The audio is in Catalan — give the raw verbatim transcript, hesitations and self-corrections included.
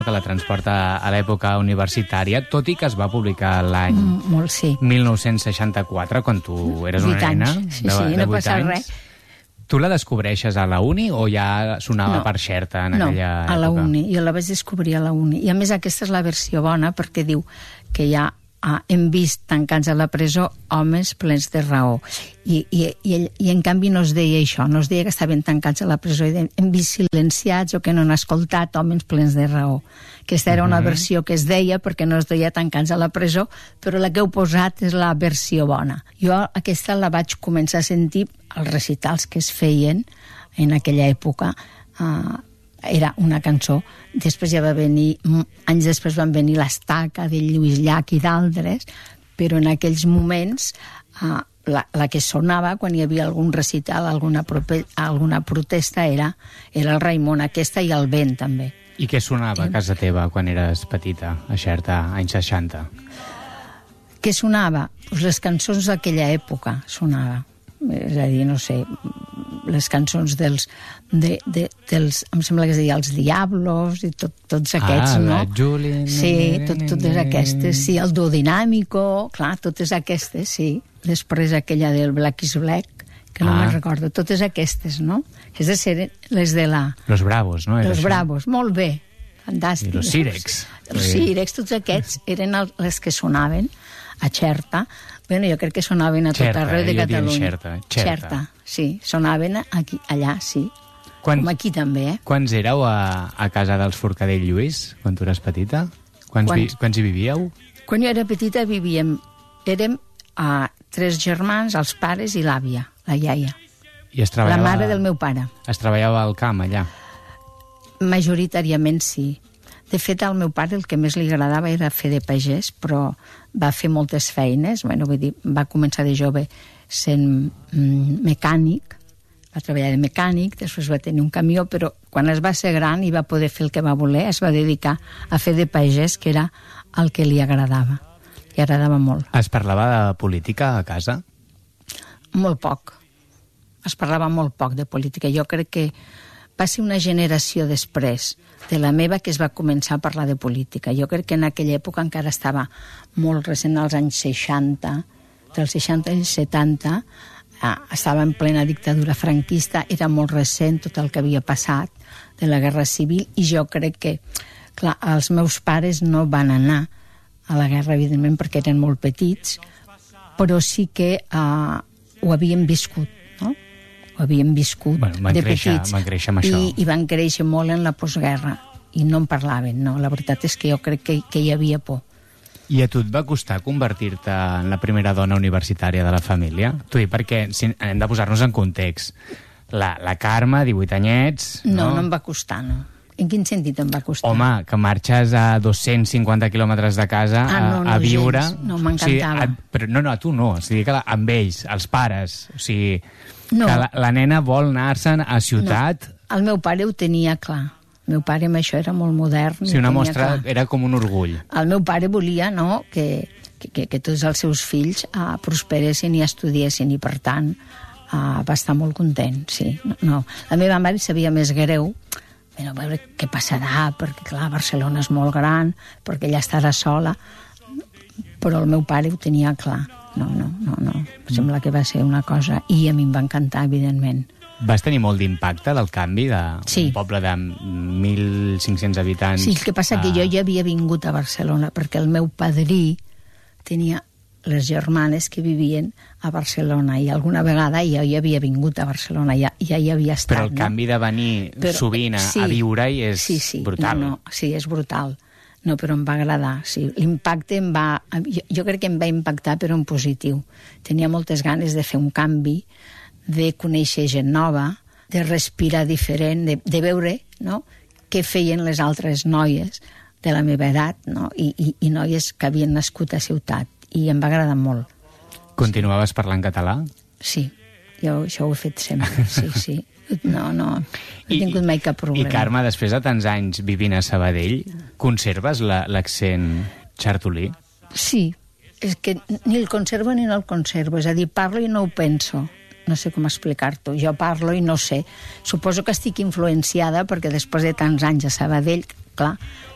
que la transporta a l'època universitària, tot i que es va publicar l'any Mm, molt, sí. mil nou-cents seixanta-quatre, quan tu eres una vuit anys. nena Sí, de, sí, de no vuit passa anys. res. Tu la descobreixes a la uni o ja sonava No. per Xerta en No, aquella a la època? uni. Jo la vaig descobrir a la uni. I a més aquesta és la versió bona perquè diu que ja ah, hem vist tancats a la presó homes plens de raó. I, i, i, ell, I en canvi no es deia això, no es deia que estaven tancats a la presó, i hem vist silenciats o que no han escoltat homes plens de raó. Aquesta era una Mhm. versió que es deia perquè no es deia tancats a la presó, però la que heu posat és la versió bona. Jo aquesta la vaig començar a sentir als recitals que es feien en aquella època. Uh, era una cançó. Després ja va venir, anys després van venir l'Estaca de Lluís Llach i d'altres, però en aquells moments uh, la, la que sonava quan hi havia algun recital, alguna, prope, alguna protesta, era, era el Raimon, aquesta i el vent també. I què sonava a casa teva quan eres petita, a Xerta, anys seixanta? Què sonava? Pues les cançons d'aquella època sonava. És a dir, no sé, les cançons dels, de, de, dels em sembla que es deia els Diablos i tot, tots aquests, ah, no? la Julie... Sí, tot, totes aquestes, sí, el Duo Dinàmico, clar, totes aquestes, sí. Després aquella del Black is Black, que no Ah. me'n recordo, totes aquestes, no? Aquestes eren les de la... Los Bravos, no? Era Los això? Bravos, molt bé, fantàstic. I los Sirex. Els Sirex, tots aquests eren el, les que sonaven a Xerta. Bueno, jo crec que sonaven a tot Xerta, arreu de eh? Jo diria Catalunya. Xerta, Xerta. Xerta, sí, sonaven aquí, allà, sí. Quants, Com aquí també, eh? quants éreu a, a casa dels Forcadell Lluís, quan tu eres petita? Quants, Quants? vi, quants hi vivíeu? Quan jo era petita vivíem, érem uh, tres germans, els pares i l'àvia, la iaia. I es treballava, La mare del meu pare. Es treballava al camp, allà? Majoritàriament sí. De fet, al meu pare el que més li agradava era fer de pagès, però va fer moltes feines. Bueno, vull dir, va començar de jove sent mm, mecànic, va treballar de mecànic, després va tenir un camió, però quan es va ser gran i va poder fer el que va voler, es va dedicar a fer de pagès, que era el que li agradava. Li agradava molt. Es parlava de política a casa? Molt poc. Es parlava molt poc de política. Jo crec que va ser una generació després de la meva que es va començar a parlar de política. Jo crec que en aquella època encara estava molt recent, als anys seixanta, dels seixanta als setanta, eh, estava en plena dictadura franquista, era molt recent tot el que havia passat de la Guerra Civil, i jo crec que, clar, els meus pares no van anar a la guerra, evidentment, perquè eren molt petits, però sí que eh, ho havien viscut, no? Ho havien viscut Bueno, van de créixer- petits. van créixer amb això. I, I van créixer molt en la postguerra. I no en parlaven, no. La veritat és que jo crec que, que hi havia por. I a tu et va costar convertir-te en la primera dona universitària de la família? T'ho dic perquè si hem de posar-nos en context. La, la Carme, divuit anyets... No, no, no em va costar, no. En quin sentit em va costar? Home, que marxes a dos-cents cinquanta quilòmetres de casa Ah, a, no, no, a viure... gens. No, m'encantava. O sigui, a, però no, no, a tu no. O sigui, que la, amb ells, els pares... O sigui, No. que la, la nena vol anar-se'n a ciutat... No. El meu pare ho tenia clar. El meu pare amb això era molt modern. O sigui, una mostra era com un orgull. El meu pare volia, no?, que, que, que tots els seus fills uh, prosperessin i estudiessin, i per tant uh, va estar molt content, sí. No, no. La meva mare sabia més greu, però a veure què passarà, perquè clar, Barcelona és molt gran, perquè ella estarà sola, però el meu pare ho tenia clar. No, no, no, no. Em sembla que va ser una cosa... I a mi em va encantar, evidentment. Vas tenir molt d'impacte del canvi d'un Sí. poble de mil cinc-cents habitants? Sí, el que passa a... que jo ja havia vingut a Barcelona, perquè el meu padrí tenia les germanes que vivien a Barcelona, i alguna vegada jo ja havia vingut a Barcelona, ja, ja hi havia estat. Però el canvi de venir Però, sovint a, sí, a viure-hi és sí, sí, brutal. No, no, sí, és brutal. No, però em va agradar, sí. L'impacte em va... Jo, jo crec que em va impactar, però en positiu. Tenia moltes ganes de fer un canvi, de conèixer gent nova, de respirar diferent, de, de veure, no?, què feien les altres noies de la meva edat, no?, I, i, i noies que havien nascut a ciutat. I em va agradar molt. Continuaves parlant català? Sí, jo això ho he fet sempre, sí, sí. No, no, no he tingut mai cap problema. I Carme, després de tants anys vivint a Sabadell, conserves la- l'accent xartolí? Sí, és que ni el conservo ni no el conservo, és a dir, parlo i no ho penso. No sé com explicar-t'ho. Jo parlo i no sé. Suposo que estic influenciada perquè després de tants anys a Sabadell, clar,